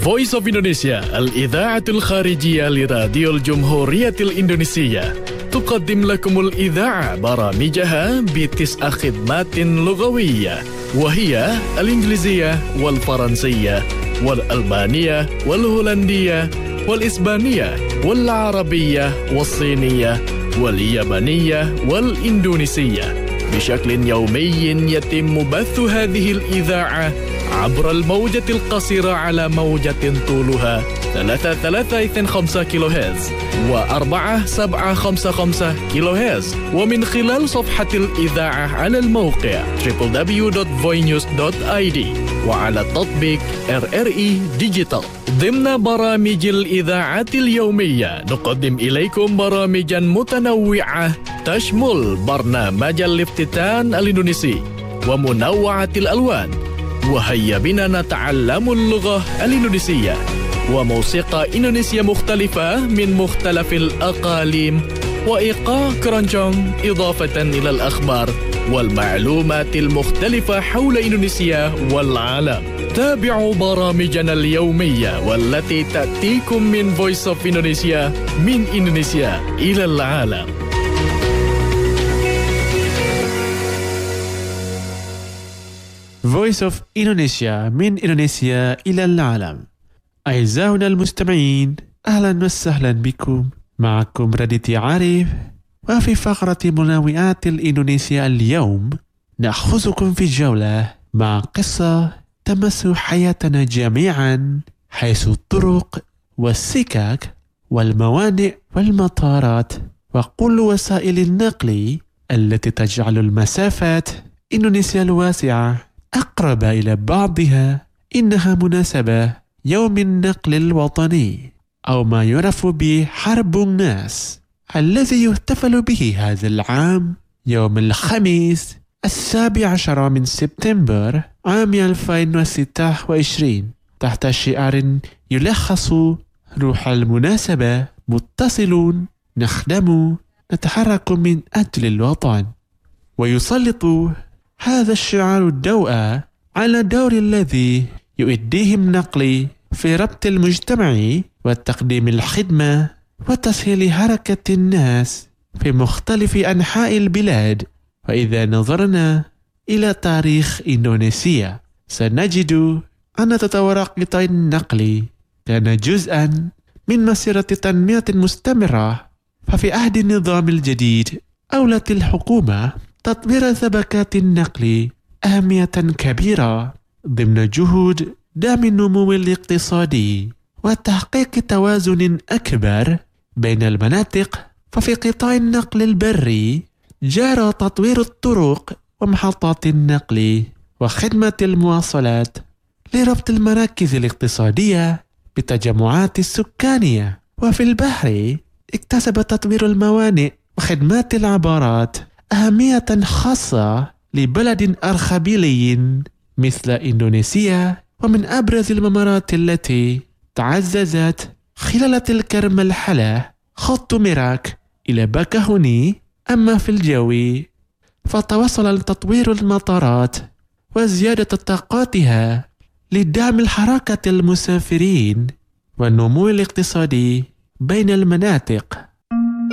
Voice of Indonesia الإذاعة الخارجية لراديو الجمهورية الإندونيسية تقدم لكم الإذاعة برامجها ب9 خدمات لغوية، وهي الإنجليزية والفرنسية والألبانية والهولندية والإسبانية والعربية والصينية واليابانية والإندونيسية بشكل يومي. يتم بث هذه الإذاعة عبر الموجة القصيرة على موجة طولها 3325 كيلو هرتز و4755 كيلو هرتز، ومن خلال صفحة الإذاعة على الموقع www.voinews.id وعلى التطبيق RRI Digital. ضمن برامج الإذاعة اليومية نقدم إليكم برامجا متنوعة تشمل برنامج الافتتان الإندونيسي ومنوعة الألوان، وهيا بنا نتعلم اللغة الإندونيسية، وموسيقى إندونيسية مختلفة من مختلف الأقاليم، وإيقاع كرونجونج، إضافة إلى الأخبار والمعلومات المختلفة حول إندونيسيا والعالم. تابعوا برامجنا اليومية والتي تأتيكم من Voice of Indonesia من إندونيسيا إلى العالم. Voice of Indonesia من إندونيسيا إلى العالم. أعزائنا المستمعين، أهلا وسهلا بكم. معكم رديتي عارف، وفي فقرة منوعات الإندونيسيا اليوم نأخذكم في جولة مع قصة تمس حياتنا جميعا، حيث الطرق والسكك والموانئ والمطارات وكل وسائل النقل التي تجعل المسافات إندونيسيا الواسعة أقرب إلى بعضها. إنها مناسبة يوم النقل الوطني، أو ما يعرف بحرب الناس، الذي يحتفل به هذا العام يوم الخميس 17 من سبتمبر عام 2026 تحت شعار يلخص روح المناسبة: متصلون، نخدم، نتحرك من أجل الوطن. ويسلط هذا الشعار الضوء على الدور الذي يؤديه النقل في ربط المجتمع وتقديم الخدمة وتسهيل حركة الناس في مختلف أنحاء البلاد. وإذا نظرنا إلى تاريخ إندونيسيا سنجد أن تطور قطاع النقل كان جزءا من مسيرة تنمية مستمرة. ففي عهد النظام الجديد أولت الحكومة تطوير شبكات النقل أهمية كبيرة ضمن جهود دعم النمو الاقتصادي وتحقيق توازن أكبر بين المناطق. ففي قطاع النقل البري جرى تطوير الطرق ومحطات النقل وخدمة المواصلات لربط المراكز الاقتصادية بالتجمعات السكانية. وفي البحر اكتسب تطوير الموانئ وخدمات العبارات أهمية خاصة لبلد أرخبيلي مثل إندونيسيا. ومن أبرز الممرات التي تعززت خلال تلك المرحلة خط ميراك إلى باكاهوني. أما في الجو فتوصل تطوير المطارات وزيادة طاقاتها لدعم الحركة المسافرين والنمو الاقتصادي بين المناطق.